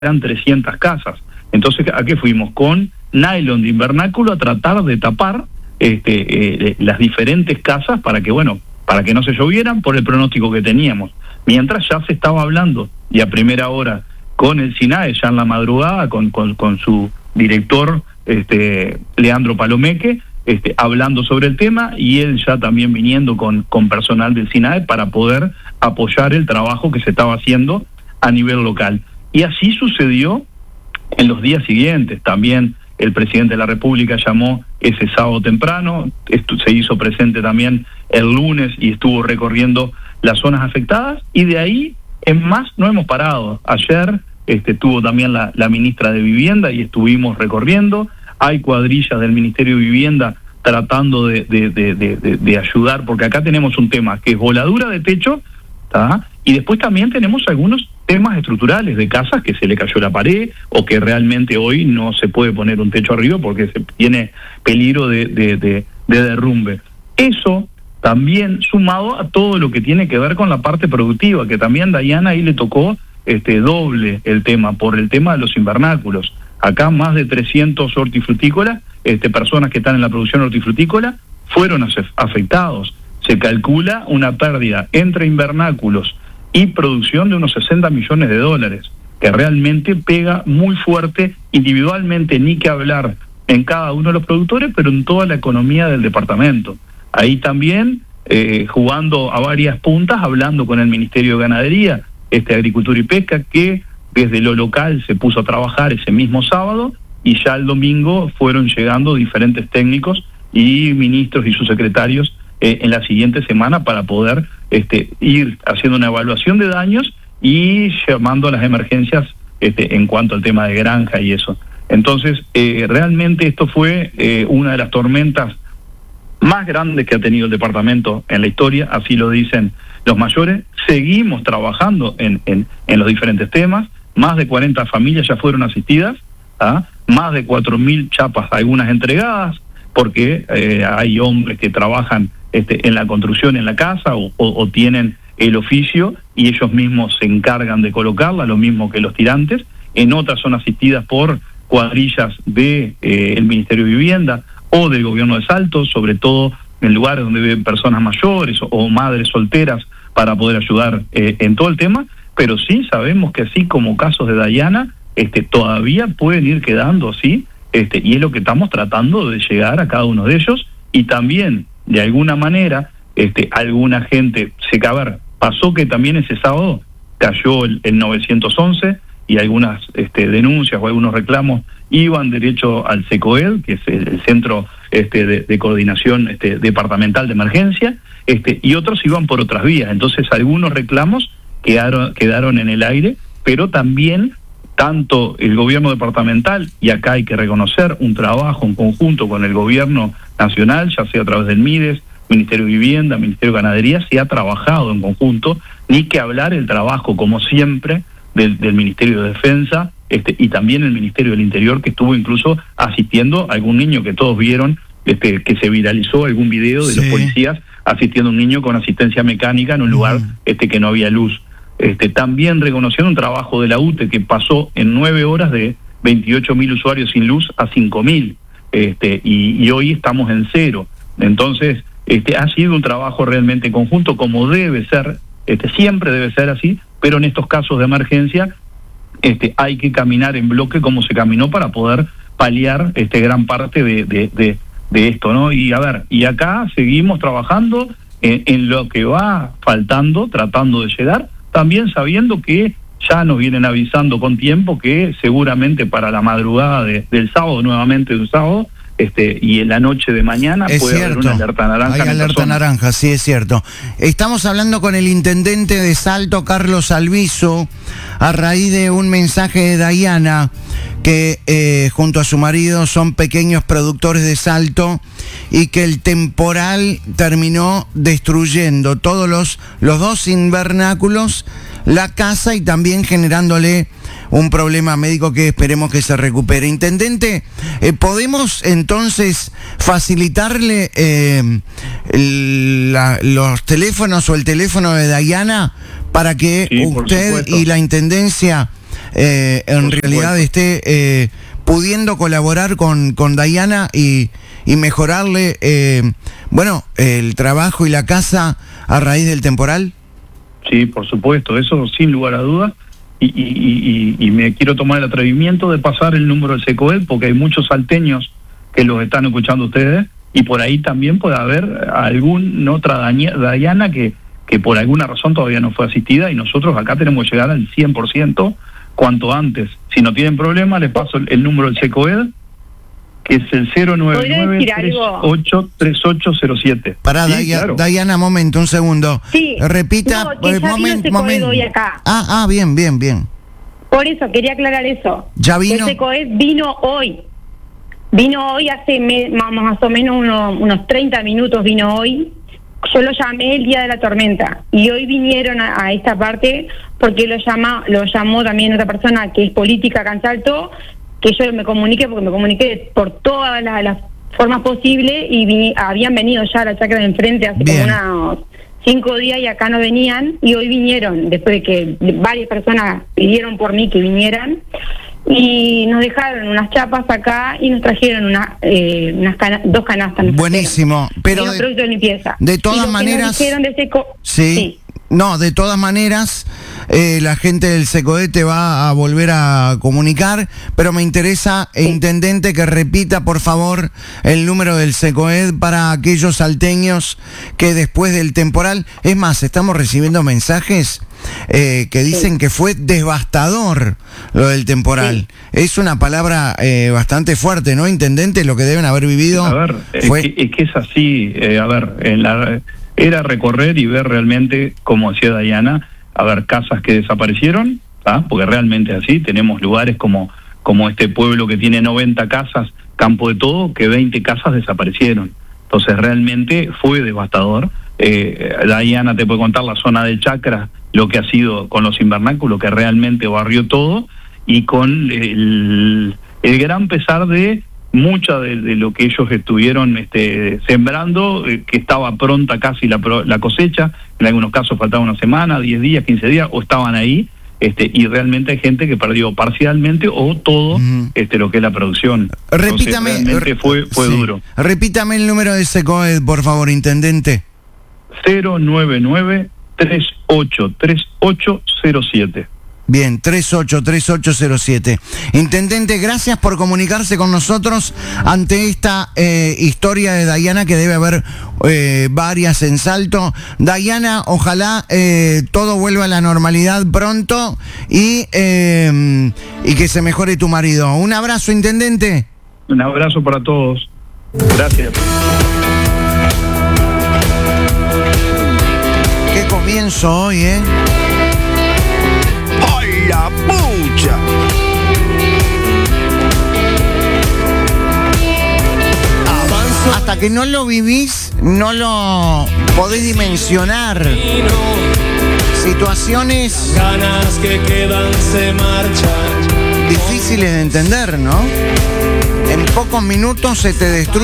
eran 300 casas. Entonces, ¿a qué fuimos? Con nylon de invernáculo a tratar de tapar las diferentes casas para que no se llovieran por el pronóstico que teníamos. Mientras ya se estaba hablando, y a primera hora, con el SINAE, ya en la madrugada, con su director, Leandro Palomeque, hablando sobre el tema, y él ya también viniendo con personal del SINAE para poder apoyar el trabajo que se estaba haciendo a nivel local. Y así sucedió en los días siguientes. También el presidente de la República llamó ese sábado temprano, esto se hizo presente también el lunes y estuvo recorriendo las zonas afectadas, y de ahí en más no hemos parado. Ayer tuvo también la ministra de Vivienda y estuvimos recorriendo. Hay cuadrillas del Ministerio de Vivienda tratando de ayudar, porque acá tenemos un tema que es voladura de techo, ¿tá? Y después también tenemos algunos temas estructurales de casas que se le cayó la pared o que realmente hoy no se puede poner un techo arriba porque se tiene peligro de derrumbe. Eso también sumado a todo lo que tiene que ver con la parte productiva, que también Dayana ahí le tocó doble el tema, por el tema de los invernáculos. Acá más de 300 hortifrutícolas, personas que están en la producción hortifrutícola, fueron afectados. Se calcula una pérdida entre invernáculos y producción de unos 60 millones de dólares, que realmente pega muy fuerte individualmente, ni que hablar en cada uno de los productores, pero en toda la economía del departamento. Ahí también, jugando a varias puntas, hablando con el Ministerio de Ganadería, Agricultura y Pesca, que desde lo local se puso a trabajar ese mismo sábado, y ya el domingo fueron llegando diferentes técnicos y ministros y subsecretarios en la siguiente semana para poder ir haciendo una evaluación de daños y llamando a las emergencias en cuanto al tema de granja y eso. Entonces, realmente esto fue una de las tormentas más grandes que ha tenido el departamento en la historia, así lo dicen los mayores. Seguimos trabajando en los diferentes temas. Más de 40 familias ya fueron asistidas, ¿ah? Más de 4.000 chapas, algunas entregadas, porque hay hombres que trabajan en la construcción en la casa o tienen el oficio y ellos mismos se encargan de colocarla, lo mismo que los tirantes. En otras son asistidas por cuadrillas de el Ministerio de Vivienda o del Gobierno de Salto, sobre todo en lugares donde viven personas mayores o madres solteras, para poder ayudar en todo el tema. Pero sí sabemos que así como casos de Dayana, todavía pueden ir quedando así, y es lo que estamos tratando de llegar a cada uno de ellos. Y también, de alguna manera, alguna gente, pasó que también ese sábado cayó el 911 y algunas denuncias o algunos reclamos iban derecho al SECOED, que es el Centro de Coordinación Departamental de Emergencia, y otros iban por otras vías. Entonces algunos reclamos quedaron en el aire, pero también tanto el gobierno departamental, y acá hay que reconocer un trabajo en conjunto con el gobierno nacional, ya sea a través del MIDES, Ministerio de Vivienda, Ministerio de Ganadería, se ha trabajado en conjunto, ni que hablar el trabajo, como siempre, del Ministerio de Defensa, y también el Ministerio del Interior, que estuvo incluso asistiendo a algún niño que todos vieron, que se viralizó algún video de los policías asistiendo a un niño con asistencia mecánica en un lugar que no había luz. También reconociendo un trabajo de la UTE que pasó en 9 horas de 28.000 usuarios sin luz a 5.000, y hoy estamos en 0. Entonces, ha sido un trabajo realmente conjunto, como debe ser, siempre debe ser así, pero en estos casos de emergencia hay que caminar en bloque como se caminó para poder paliar gran parte de esto, ¿no? Y acá seguimos trabajando en lo que va faltando, tratando de llegar, también sabiendo que ya nos vienen avisando con tiempo que seguramente para la madrugada del sábado, nuevamente de un sábado, y en la noche de mañana puede haber una alerta naranja. Hay alerta naranja, sí, es cierto. Estamos hablando con el intendente de Salto, Carlos Alviso, a raíz de un mensaje de Dayana, que junto a su marido son pequeños productores de Salto, y que el temporal terminó destruyendo todos los 2 invernáculos, la casa, y también generándole un problema médico que esperemos que se recupere. Intendente, ¿podemos entonces facilitarle los teléfonos o el teléfono de Dayana para que usted y la Intendencia en realidad esté pudiendo colaborar con Dayana y mejorarle, el trabajo y la casa a raíz del temporal? Sí, por supuesto, eso sin lugar a dudas. Y me quiero tomar el atrevimiento de pasar el número del SECOED, porque hay muchos salteños que los están escuchando ustedes, y por ahí también puede haber alguna otra Dayana que por alguna razón todavía no fue asistida, y nosotros acá tenemos que llegar al 100% cuanto antes. Si no tienen problema, les paso el número del SECOED, que es el 099-383807. Pará, ¿Sí? Claro. Dayana, momento, un segundo. Sí. Repita, momento. Hoy acá. Bien. Por eso, quería aclarar eso. ¿Ya vino? El SECOED vino hoy. Vino hoy hace más o menos unos 30 minutos, vino hoy. Yo lo llamé el día de la tormenta y hoy vinieron a esta parte porque lo llamó también otra persona que es política acá en Salto, que yo me comuniqué por todas las formas posibles y habían venido ya a la chacra de enfrente hace como unos 5 días y acá no venían, y hoy vinieron después de que varias personas pidieron por mí que vinieran. Y nos dejaron unas chapas acá y nos trajeron dos canastas. Buenísimo, pero producto de limpieza. De todas maneras, de todas maneras, la gente del SECOED te va a volver a comunicar, pero me interesa, intendente, que repita por favor el número del SECOED para aquellos salteños que después del temporal, es más, estamos recibiendo mensajes que dicen que fue devastador lo del temporal. Es una palabra bastante fuerte, ¿no, intendente? Lo que deben haber vivido. A ver, es que es así. Era recorrer y ver realmente, como decía Dayana, casas que desaparecieron, porque realmente así. Tenemos lugares como este pueblo que tiene 90 casas, Campo de Todo, que 20 casas desaparecieron. Entonces realmente fue devastador. Dayana te puede contar la zona del Chacra, lo que ha sido con los invernáculos, que realmente barrió todo, y con el gran pesar de mucha de lo que ellos estuvieron sembrando, que estaba pronta casi la cosecha. En algunos casos faltaba una semana, 10 días, 15 días, o estaban ahí, y realmente hay gente que perdió parcialmente o todo lo que es la producción. Repítame. Entonces, realmente fue duro. Repítame el número de SECOED, por favor, intendente. 099-383807. Bien, 383807. Intendente, gracias por comunicarse con nosotros ante esta historia de Dayana, que debe haber varias en Salto. Dayana, ojalá todo vuelva a la normalidad pronto y que se mejore tu marido. Un abrazo, intendente. Un abrazo para todos. Gracias. Qué comienzo hoy, ¡Ay, la pucha! Hasta que no lo vivís, no lo podés dimensionar. Situaciones ganas que quedan se marchan, difíciles de entender, ¿no? En pocos minutos se te destruye